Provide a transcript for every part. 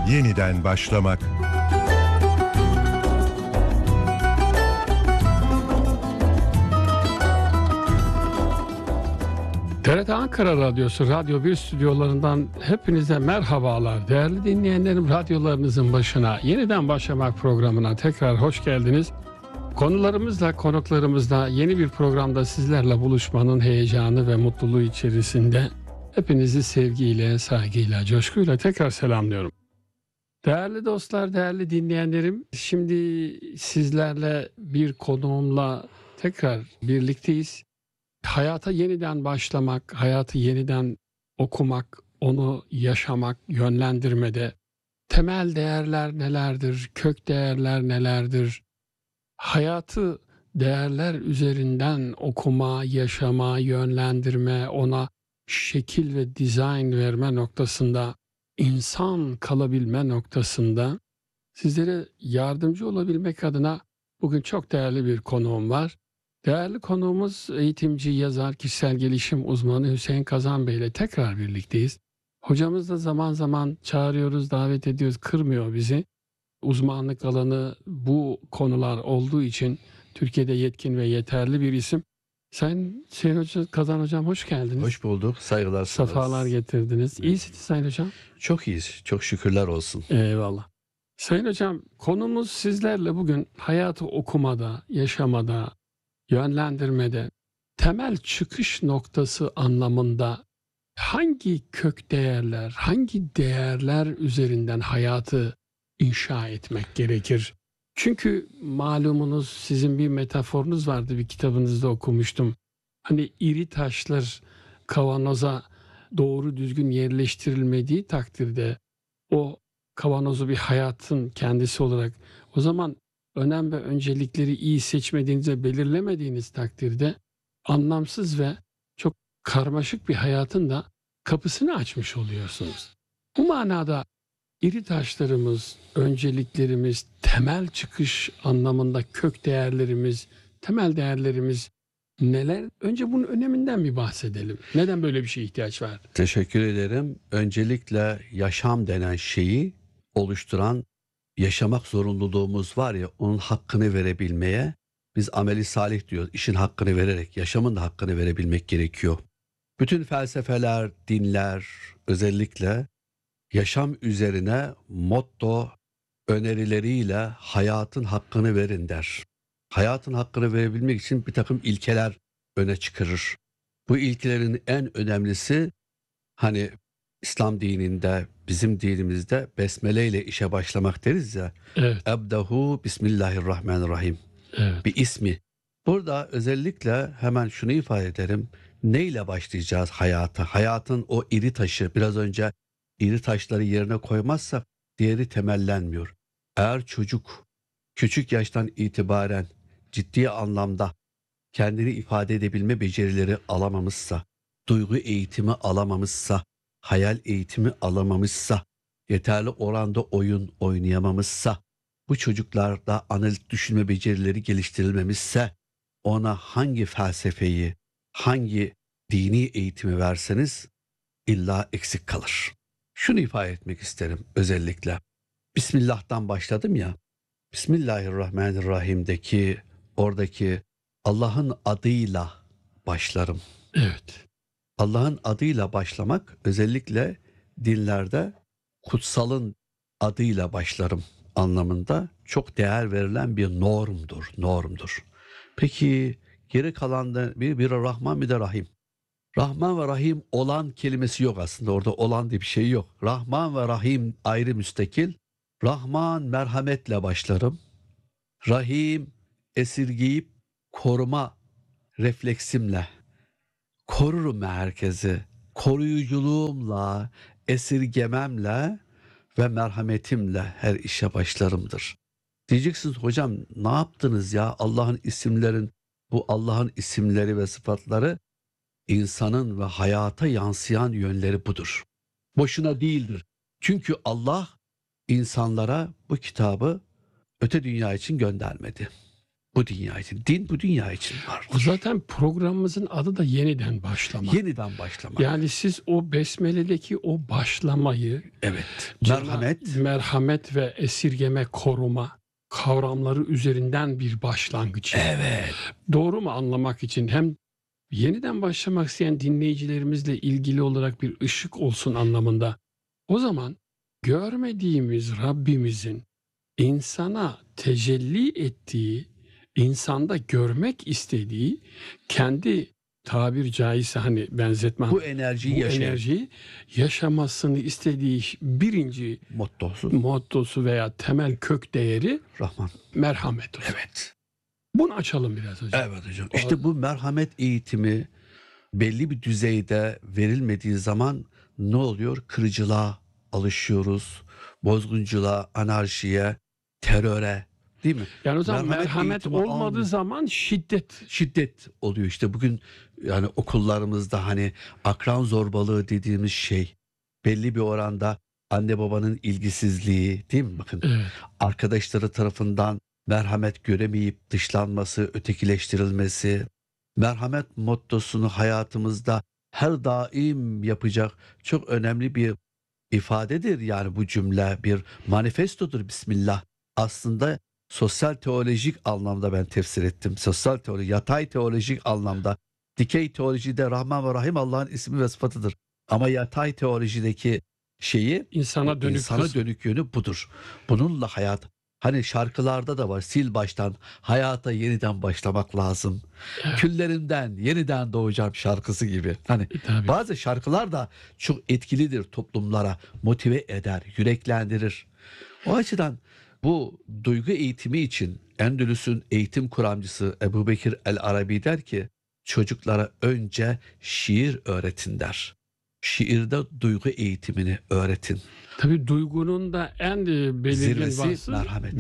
Yeniden başlamak. TRT Ankara Radyosu Radyo 1 stüdyolarından hepinize merhabalar. Değerli dinleyenlerim, radyolarınızın başına yeniden başlamak programına tekrar hoş geldiniz. Konularımızla, konuklarımızla yeni bir programda sizlerle buluşmanın heyecanı ve mutluluğu içerisinde hepinizi sevgiyle, saygıyla, coşkuyla tekrar selamlıyorum. Değerli dostlar, değerli dinleyenlerim, şimdi sizlerle bir konuğumla tekrar birlikteyiz. Hayata yeniden başlamak, hayatı yeniden okumak, onu yaşamak, yönlendirmede temel değerler nelerdir, kök değerler nelerdir? Hayatı değerler üzerinden okuma, yaşama, yönlendirme, ona şekil ve dizayn verme noktasında, insan kalabilme noktasında sizlere yardımcı olabilmek adına bugün çok değerli bir konuğum var. Değerli konuğumuz eğitimci, yazar, kişisel gelişim uzmanı Hüseyin Kazan Bey ile tekrar birlikteyiz. Hocamız da zaman zaman çağırıyoruz, davet ediyoruz, kırmıyor bizi. Uzmanlık alanı bu konular olduğu için Türkiye'de yetkin ve yeterli bir isim. Sayın Hoca, Kazan Hocam hoş geldiniz. Hoş bulduk, saygılar sunarız. Safalar getirdiniz. İyisiniz Sayın Hocam. Çok iyiyiz, çok şükürler olsun. Eyvallah. Sayın Hocam, konumuz sizlerle bugün hayatı okumada, yaşamada, yönlendirmede, temel çıkış noktası anlamında hangi kök değerler, hangi değerler üzerinden hayatı inşa etmek gerekir? Çünkü malumunuz sizin bir metaforunuz vardı, bir kitabınızda okumuştum. Hani iri taşlar kavanoza doğru düzgün yerleştirilmediği takdirde o kavanozu bir hayatın kendisi olarak, o zaman önem ve öncelikleri iyi seçmediğiniz ve belirlemediğiniz takdirde anlamsız ve çok karmaşık bir hayatın da kapısını açmış oluyorsunuz. Bu manada iri taşlarımız, önceliklerimiz, temel çıkış anlamında kök değerlerimiz, temel değerlerimiz neler? Önce bunun öneminden bir bahsedelim. Neden böyle bir şeye ihtiyaç var? Teşekkür ederim. Öncelikle yaşam denen şeyi oluşturan yaşamak zorunluluğumuz var ya, onun hakkını verebilmeye biz ameli salih diyoruz. İşin hakkını vererek, yaşamın da hakkını verebilmek gerekiyor. Bütün felsefeler, dinler özellikle yaşam üzerine motto önerileriyle hayatın hakkını verin der. Hayatın hakkını verebilmek için bir takım ilkeler öne çıkarır. Bu ilkelerin en önemlisi, hani İslam dininde, bizim dinimizde besmele ile işe başlamak deriz ya. Evet. Ebdahu Bismillahirrahmanirrahim. Evet. Bir ismi. Burada özellikle hemen şunu ifade ederim. Neyle başlayacağız hayata? Hayatın o iri taşı, biraz önce iri taşları yerine koymazsak diğeri temellenmiyor. Eğer çocuk küçük yaştan itibaren ciddi anlamda kendini ifade edebilme becerileri alamamışsa, duygu eğitimi alamamışsa, hayal eğitimi alamamışsa, yeterli oranda oyun oynayamamışsa, bu çocuklarda analitik düşünme becerileri geliştirilmemişse, ona hangi felsefeyi, hangi dini eğitimi verseniz illa eksik kalır. Şunu ifade etmek isterim özellikle. Bismillah'tan başladım ya. Bismillahirrahmanirrahim'deki oradaki Allah'ın adıyla başlarım. Evet. Allah'ın adıyla başlamak özellikle dinlerde kutsalın adıyla başlarım anlamında çok değer verilen bir normdur. Peki geri kalan da bir Rahman bir de Rahim. Rahman ve Rahim olan kelimesi yok aslında. Orada olan diye bir şey yok. Rahman ve Rahim ayrı müstakil. Rahman merhametle başlarım. Rahim esirgeyip koruma refleksimle korurum herkesi. Koruyuculuğumla, esirgememle ve merhametimle her işe başlarımdır. Diyeceksiniz hocam, ne yaptınız ya? Bu Allah'ın isimleri ve sıfatları insanın ve hayata yansıyan yönleri budur. Boşuna değildir. Çünkü Allah insanlara bu kitabı öte dünya için göndermedi. Bu dünya için. Din bu dünya için var. O zaten programımızın adı da yeniden başlamak. Yeniden başlamak. Yani siz o Besmele'deki o başlamayı, Evet. merhamet ve esirgeme, koruma kavramları üzerinden bir başlangıç. Evet. Doğru mu anlamak için hem yeniden başlamak isteyen dinleyicilerimizle ilgili olarak bir ışık olsun anlamında. O zaman görmediğimiz Rabbimizin insana tecelli ettiği, insanda görmek istediği, kendi tabir caizse hani benzetmem, Bu enerjiyi enerjiyi yaşamasını istediği birinci mottosu veya temel kök değeri Rahman. merhamet. Evet. Bunu açalım biraz hocam. Evet hocam. İşte bu merhamet eğitimi belli bir düzeyde verilmediği zaman ne oluyor? Kırıcılığa alışıyoruz. Bozgunculuğa, anarşiye, teröre, değil mi? Yani o zaman merhamet olmadığı zaman şiddet oluyor. İşte bugün yani okullarımızda hani akran zorbalığı dediğimiz şey belli bir oranda anne babanın ilgisizliği, değil mi? Bakın evet. Arkadaşları tarafından merhamet göremeyip dışlanması, ötekileştirilmesi, merhamet mottosunu hayatımızda her daim yapacak çok önemli bir ifadedir. Yani bu cümle bir manifestodur. Bismillah. Aslında sosyal teolojik anlamda ben tefsir ettim. Sosyal teoloji, yatay teolojik anlamda. Dikey teolojide Rahman ve Rahim Allah'ın ismi ve sıfatıdır. Ama yatay teolojideki şeyi insana dönük yönü budur. Bununla hayat, hani şarkılarda da var, sil baştan hayata yeniden başlamak lazım. Evet. Küllerinden yeniden doğacağım şarkısı gibi. Hani bazı şarkılar da çok etkilidir, toplumlara motive eder, yüreklendirir. O açıdan bu duygu eğitimi için Endülüs'ün eğitim kuramcısı Ebubekir el-Arabi der ki çocuklara önce şiir öğretin der. Şiirde duygu eğitimini öğretin. Tabii duygunun da en belirgin vasfı merhamet.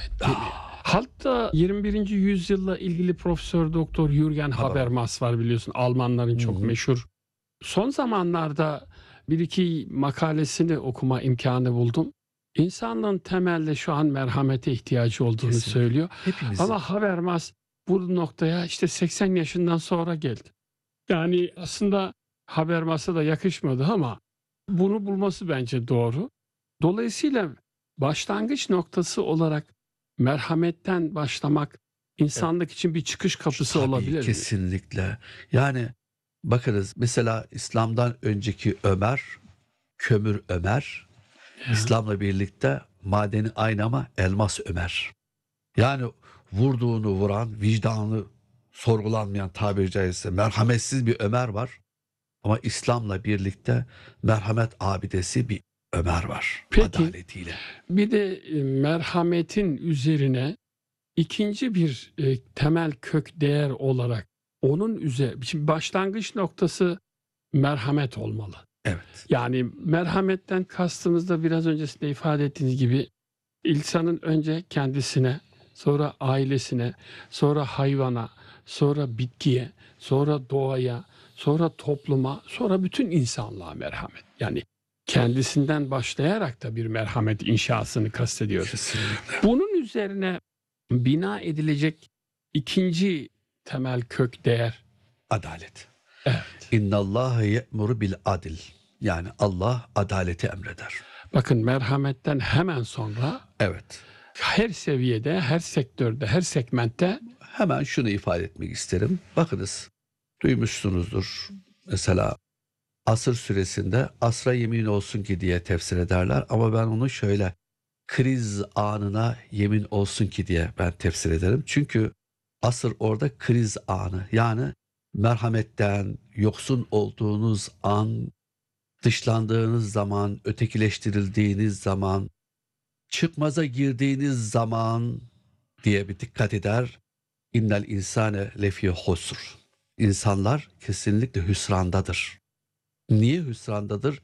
Hatta 21. yüzyılla ilgili Profesör Doktor Jürgen Habermas var biliyorsun. Almanların çok meşhur. Son zamanlarda bir iki makalesini okuma imkanı buldum. İnsanlığın temelde şu an merhamete ihtiyacı olduğunu söylüyor. Hepimizin. Ama Habermas bu noktaya işte 80 yaşından sonra geldi. Yani aslında Habermas'a da yakışmadı ama bunu bulması bence doğru. Dolayısıyla başlangıç noktası olarak merhametten başlamak insanlık için bir çıkış kapısı olabilir mi? Kesinlikle. Yani bakınız mesela İslam'dan önceki Ömer, kömür Ömer, İslam'la birlikte madeni aynı ama elmas Ömer. Yani vurduğunu vuran, vicdanı sorgulanmayan tabiri caizse merhametsiz bir Ömer var. Ama İslam'la birlikte merhamet abidesi bir Ömer var. Peki, adaletiyle. Bir de merhametin üzerine ikinci bir temel kök değer olarak onun üzerine başlangıç noktası merhamet olmalı. Evet. Yani merhametten kastımız da biraz öncesinde ifade ettiğiniz gibi insanın önce kendisine, sonra ailesine, sonra hayvana, sonra bitkiye, sonra doğaya, sonra topluma, sonra bütün insanlığa merhamet. Yani kendisinden başlayarak da bir merhamet inşasını kastediyoruz. Kesinlikle. Bunun üzerine bina edilecek ikinci temel kök değer adalet. Evet. İnnallâhe ye'muru bil adil. Yani Allah adaleti emreder. Bakın merhametten hemen sonra her seviyede, her sektörde, her segmentte hemen şunu ifade etmek isterim. Bakınız duymuşsunuzdur. Mesela Asır suresinde asra yemin olsun ki diye tefsir ederler ama ben onu şöyle kriz anına yemin olsun ki diye ben tefsir ederim. Çünkü asır orada kriz anı, yani merhametten yoksun olduğunuz an, dışlandığınız zaman, ötekileştirildiğiniz zaman, çıkmaza girdiğiniz zaman diye bir dikkat eder. İnnel insane lefî husr. İnsanlar kesinlikle hüsrandadır. Niye hüsrandadır?